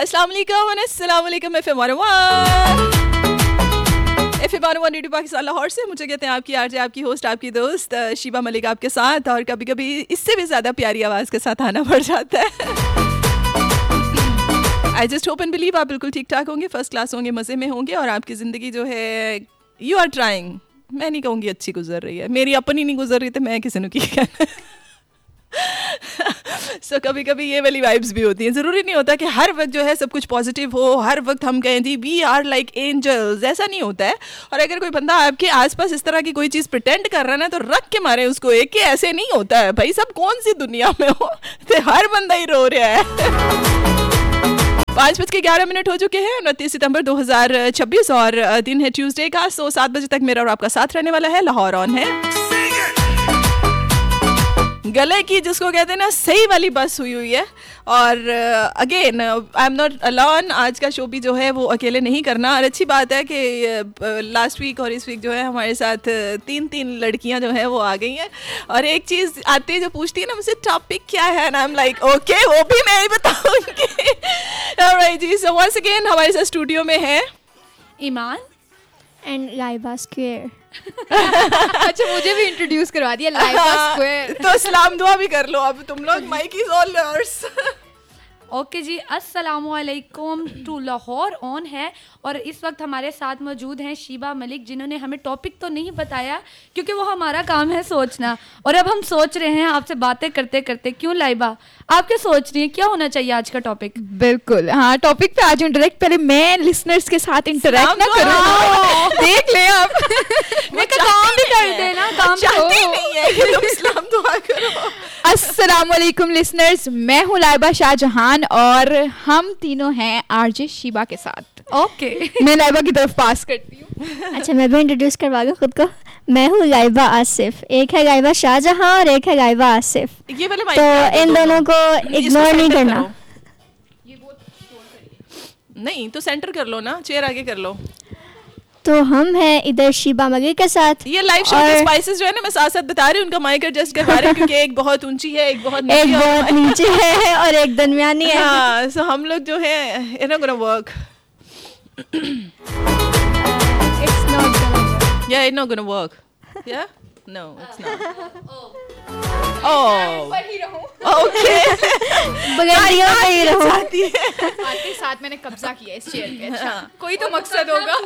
अस्सलाम वालेकुम FM 101 radio Pakistan Lahore से मुझे कहते हैं आपकी आरजे, आपकी होस्ट, आपकी दोस्त शीबा मलिक आपके साथ, और कभी कभी इससे भी ज़्यादा प्यारी आवाज़ के साथ आना पड़ जाता है। I just hope and believe आप बिल्कुल ठीक ठाक होंगे, फर्स्ट क्लास होंगे, मज़े में होंगे, और आपकी ज़िंदगी जो है यू आर ट्राइंग, मैं नहीं कहूँगी अच्छी गुजर रही है, मेरी अपनी नहीं गुजर रही तो मैं किसी ने की कहना। So, कभी कभी ये वाली वाइब्स भी होती हैं। ज़रूरी नहीं होता कि हर वक्त जो है सब कुछ पॉजिटिव हो, हर वक्त हम कहें जी वी आर लाइक एंजल्स, ऐसा नहीं होता है। और अगर कोई बंदा आपके आसपास इस तरह की कोई चीज़ प्रिटेंड कर रहा है ना, तो रख के मारे उसको एक कि ऐसे नहीं होता है भाई, सब कौन सी दुनिया में हो, तो हर बंदा ही रो रहा है। 5:11 हो चुके हैं, 29 सितंबर 2026 और दिन है ट्यूसडे का। 7 बजे तक मेरा और आपका साथ रहने वाला है। लाहौर ऑन है, गले की जिसको कहते हैं ना सही वाली बस हुई है। और again I am not alone, आज का शो भी जो है वो अकेले नहीं करना। और अच्छी बात है कि लास्ट वीक और इस वीक जो है हमारे साथ तीन लड़कियां जो है वो आ गई हैं। और एक चीज़ आती है जो पूछती है ना मुझसे टॉपिक क्या है, ना आई एम लाइक ओके वो भी मैं ही बताऊंगी। ऑलराइट जी, सो वंस अगेन हमारे साथ स्टूडियो में है ईमान एंड लाइबा स्क्वायर। अच्छा, मुझे भी इंट्रोड्यूस करवा दिया लाइबा स्क्वायर। तो सलाम दुआ भी कर लो अब तुम लोग, mic is all yours. Okay जी, अस्सलाम वालेकुम टू लाहौर ऑन है। और इस वक्त हमारे साथ मौजूद हैं शीबा मलिक, जिन्होंने हमें टॉपिक तो नहीं बताया क्योंकि वो हमारा काम है सोचना। और अब हम सोच रहे हैं आपसे बातें करते करते। क्यों लाइबा, आप क्या सोच रही हैं, क्या होना चाहिए आज का टॉपिक? बिल्कुल, हाँ, टॉपिक पे आज इंटरेक्ट, पहले मैं लिसनर्स के साथ इंटरेक्ट ना करूँ, देख ले आप। मैं काम भी कर देना, काम चाहती नहीं है कि तुम सलाम दुआ करो। अस्सलाम वालेकुम लिसनर्स, मैं हूँ लाइबा शाहजहान और हम तीनों हैं आरजे शीबा के साथ। ओके, मैं लाइबा की तरफ पास करती हूँ। अच्छा, मैं भी इंट्रोड्यूस करवा दूँ खुद को। मैं हूँ लाइबा आसिफ, एक है लाइबा शाहजहां और एक है लाइबा आसिफ। ये वाले तो इन दोनों को इग्नोर नहीं करना। नहीं तो सेंटर कर लो ना, चेयर आगे कर लो। तो हम हैं इधर शीबा मलिक के साथ। ये लाइव शो के स्पाइसेस जो है ना, मैं साथ साथ बता रही हूँ, उनका माइक एडजस्ट करवा रही हूँ क्योंकि एक बहुत ऊंची है, एक बहुत नीचे है और एक दरमियानी है। हाँ, सो हम लोग जो है it's not gonna work. Yeah, it's not gonna work. Yeah? No, it's not. Oh. Okay. बगैरियों पे ही रहो। आपके साथ मैंने कब्जा किया इस चेयर पे। अच्छा, कोई तो मकसद होगा।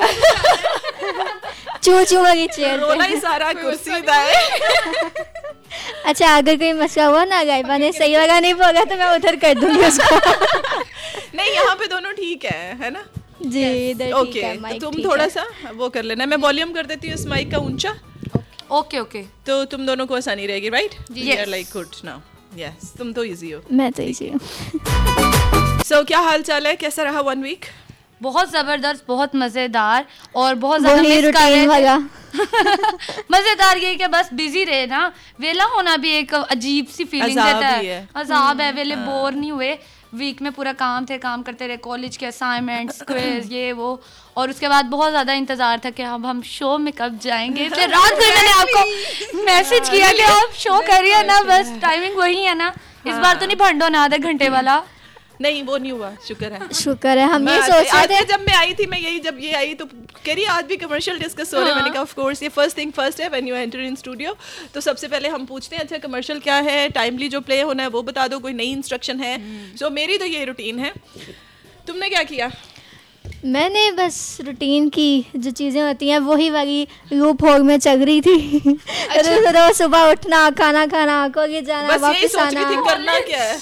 चू चू वाली चेयर रोना ही सारा कुर्सी दा है। अच्छा, अगर कोई मसला हुआ ना, लाइबा ने सही वाला नहीं बोला तो मैं उधर कर दूंगी उसको। नहीं, यहाँ पे दोनों ठीक है ना? जी, इधर ठीक है, माइक तुम ठीक थोड़ा है। सा वो कर लेना, मैं वॉल्यूम कर देती हूँ इस माइक का ऊंचा। ओके ओके, तो तुम दोनों को आसानी रहेगी, right? Yes. Like good now. Yes, तुम तो इजी हो। मैं तो इसी हूँ। सो क्या हाल चाल है, कैसा रहा 1 वीक? बहुत ज़बरदस्त, बहुत मज़ेदार और बहुत ज़्यादा वही मिस कर रूटीन रहे वाला। मज़ेदार ये कि बस बिजी रहे ना, वेला होना भी एक अजीब सी फीलिंग अज़ाब देता ही है। है। अज़ाब है, वेले बोर नहीं हुए। वीक में पूरा काम करते रहे, कॉलेज के असाइनमेंट्स, क्विज, ये वो, और उसके बाद बहुत ज़्यादा इंतज़ार था कि अब हम शो में कब जाएंगे। इसलिए रात को मैंने आपको मैसेज किया कि आप शो करिए ना, बस टाइमिंग वही है ना, इस बार तो नहीं भंडो ना आधे घंटे वाला। नहीं, वो नहीं हुआ, शुक्र है। शुक्र है। हम ये सोच रहे थे जब मैं आई थी, मैं यही जब ये आई तो कह रही आज भी कमर्शियल डिस्कस हो रहे हैं। मैंने कहा ऑफ कोर्स ये फर्स्ट थिंग फर्स्ट है when you enter in studio. तो सबसे पहले हम पूछते हैं अच्छा कमर्शियल क्या है, टाइमली जो प्ले होना है वो बता दो, कोई नई इंस्ट्रक्शन है। सो मेरी तो ये रूटीन है, तुमने क्या किया? मैंने बस रूटीन की जो चीज़ें होती हैं वही वाली लूप होल में चल रही थी। रोज सुबह उठना, खाना खाना, कॉलेज जाना, बस यही वापस सोच रही थी आना। करना क्या है।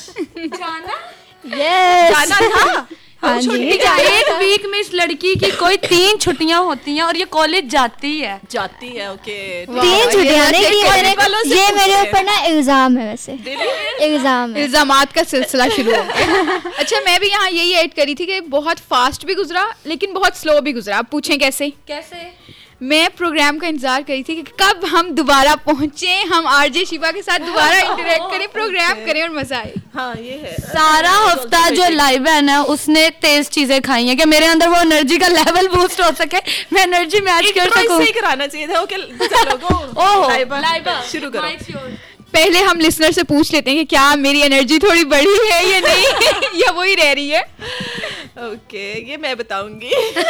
यस, जाना था। हाँ जी। एक वीक में इस लड़की की कोई 3 छुट्टियां होती हैं और ये कॉलेज जाती है। ओके। 3 छुट्टियां नहीं की मैंने, ये मेरे ऊपर ना इल्जाम है। वैसे इल्जाम है, इल्जामात का सिलसिला शुरू हो गया। अच्छा, मैं भी यहाँ यही ऐड करी थी कि बहुत फास्ट भी गुजरा लेकिन बहुत स्लो भी गुजरा। आप पूछें कैसे? मैं प्रोग्राम का इंतजार करी थी कि कब हम दोबारा पहुंचे, हम आरजे शीबा के साथ दोबारा इंटरेक्ट करें, प्रोग्राम करें और मजा आए। हाँ, ये है। सारा हफ्ता जो लाइव है ना, उसने तेज चीजें खाई हैं कि मेरे अंदर वो एनर्जी का लेवल बूस्ट हो सके, मैं एनर्जी मैच कर सकूं। सही कराना चाहिए था। ओके, चलो गो। ओह, लाइबा शुरू करो। पहले हम लिसनर से पूछ लेते हैं कि क्या मेरी एनर्जी थोड़ी बढ़ी है या नहीं, या वही रह रही है। ओके, ये मैं बताऊंगी।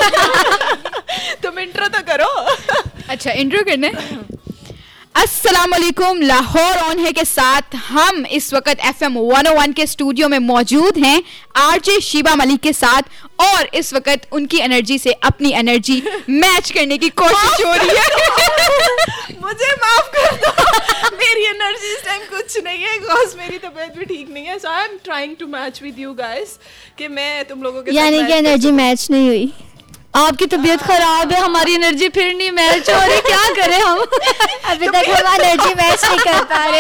तुम इंट्रो तो करो। अच्छा, इंट्रो करना है। अस्सलाम वालेकुम, लाहौर ऑन है के साथ हम इस वक्त FM 101 के स्टूडियो में मौजूद हैं आरजे शीबा मलिक के साथ, और इस वक्त उनकी एनर्जी से अपनी एनर्जी मैच करने की कोशिश हो रही है। मुझे माफ कर दो, मेरी एनर्जी इस टाइम कुछ नहीं है, बिकॉज मेरी तबीयत भी ठीक नहीं है। सो I am trying to match with you guys, कि मैं तुम लोगों के यानी कि एनर्जी मैच नहीं हुई। आपकी तबीयत खराब है, हमारी एनर्जी फिर नहीं मैच हो रही, क्या करें हम? अभी तक हम एनर्जी मैच नहीं कर पा रहे।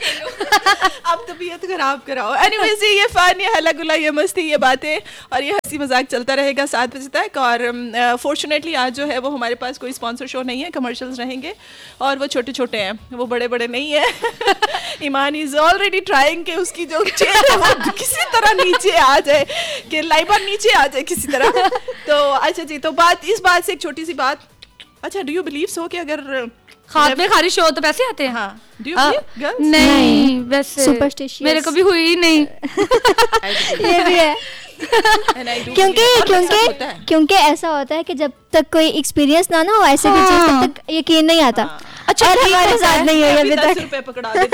अब तबीयत खराब कराओ। एनीवेज, ये फन, ये हल्ला गुल्ला, ये मस्ती, ये बातें और ये हंसी मजाक चलता रहेगा 7 बजे तक। और फॉर्चुनेटली आज जो है वो हमारे पास कोई स्पॉन्सर शो नहीं है, कमर्शियल्स रहेंगे और वो छोटे छोटे हैं, वो बड़े बड़े नहीं है। ईमान इज ऑलरेडी ट्राइंग कि उसकी जो चेयर है वो किसी तरह नीचे आ जाए, कि लाइबा नीचे आ जाए किसी तरह। तो अच्छा जी, तो इस बात से एक छोटी सी बात। अच्छा, डू यू बिलीव सो कि अगर खाद में खारिश हो तो पैसे आते हैं? हाँ, do you believe, girls? नहीं, वैसे Superstitious। मेरे कभी हुई ही नहीं। ये भी है। And I do क्योंकि believe, और मेरे साथ क्योंकि होता है। क्योंकि ऐसा होता है कि जब तक कोई एक्सपीरियंस ना हो ऐसे की चीज, तब तक यकीन नहीं आता। अच्छा, और ठीक हमारे है, साथ नहीं हुई अभी 10 तक। रुपए पकड़ा देती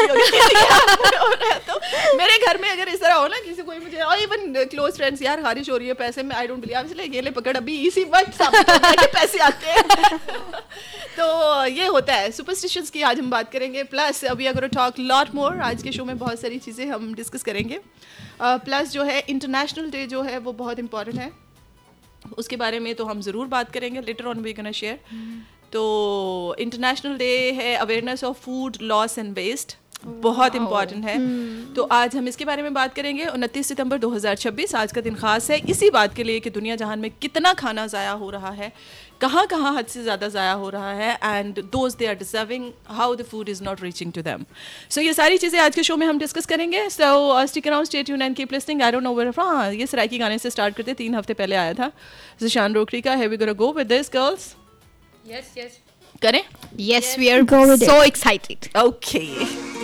तो मेरे घर में अगर इस तरह हो ना, किसी कोई मुझे, और इवन क्लोज फ्रेंड्स, यार खारिश हो रही है पैसे में, आई डोंट बिलीव, इसलिए ये ले पकड़, अभी इसी वक्त साबित होता है कि पैसे आते हैं। तो ये होता है सुपरस्टिशंस की आज हम बात करेंगे। प्लस अभी अगर टॉक लॉट मोर, आज के शो में बहुत सारी चीज़ें हम डिस्कस करेंगे। प्लस जो है इंटरनेशनल डे जो है वो बहुत इंपॉर्टेंट है, उसके बारे में तो हम ज़रूर बात करेंगे, later on we gonna share. तो इंटरनेशनल डे है awareness of food loss and waste, बहुत इम्पॉर्टेंट है। तो आज हम इसके बारे में बात करेंगे। 29 सितंबर 2026 आज का दिन खास है इसी बात के लिए कि दुनिया जहान में कितना खाना ज़ाया हो रहा है, कहाँ कहाँ हद से ज़्यादा ज़ाया हो रहा है, and those they are deserving, how the food is not reaching to them. सो ये सारी चीज़ें आज के शो में हम डिस्कस करेंगे। सो stick around, stay tuned and keep listening. I don't know where from. हाँ, ये सराय के गाने से स्टार्ट करते, 3 हफ्ते पहले आया था ज़िशान रोकरी का। है we gonna go with this girls? Yes, करें? Yes, we are Go with it। so excited। Okay.